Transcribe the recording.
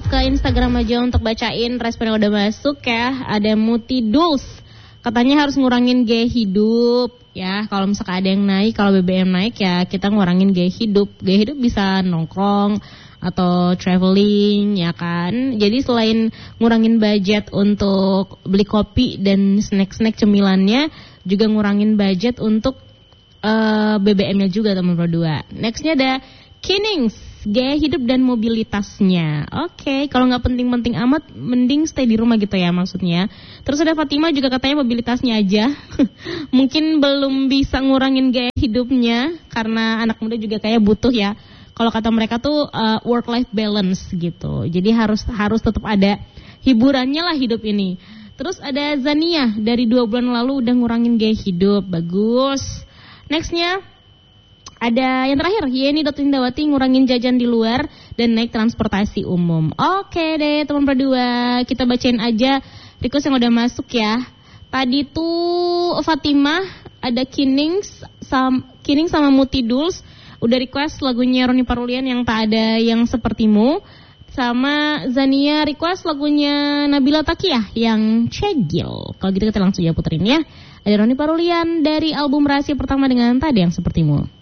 langsung ke Instagram aja untuk bacain respon yang udah masuk ya. Ada Muti Duls, katanya harus ngurangin gaya hidup ya. Kalau misalkan ada yang naik, kalau BBM naik ya kita ngurangin gaya hidup. Gaya hidup bisa nongkrong atau traveling ya kan. Jadi selain ngurangin budget untuk beli kopi dan snack-snack cemilannya, juga ngurangin budget untuk BBM-nya juga teman berdua. Nextnya ada Kinings, gaya hidup dan mobilitasnya. Oke, kalau nggak penting-penting amat, mending stay di rumah gitu ya maksudnya. Terus ada Fatima juga katanya mobilitasnya aja. Mungkin belum bisa ngurangin gaya hidupnya karena anak muda juga kayak butuh ya. Kalau kata mereka tuh work-life balance gitu. Jadi harus tetap ada hiburannya lah hidup ini. Terus ada Zania, dari 2 bulan lalu udah ngurangin gaya hidup. Bagus. Nextnya ada yang terakhir, Yeni.Indawati, ngurangin jajan di luar dan naik transportasi umum. Oke deh teman berdua, kita bacain aja request yang udah masuk ya. Tadi tuh Fatimah, ada Kining sama Muti Duls udah request lagunya Roni Parulian yang Tak Ada Yang Sepertimu. Sama Zania request lagunya Nabila Takiyah yang Cegil. Kalau gitu kita langsung ya puterin ya. Ada Roni Parulian dari album Rahasia Pertama dengan Tak Ada Yang Sepertimu.